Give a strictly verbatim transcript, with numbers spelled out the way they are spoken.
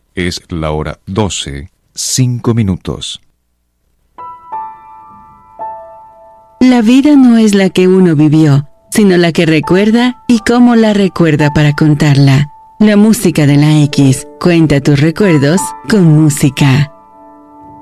Es la hora doce, cinco minutos. La vida no es la que uno vivió, sino la que recuerda y cómo la recuerda para contarla. La música de la X. Cuenta tus recuerdos con música.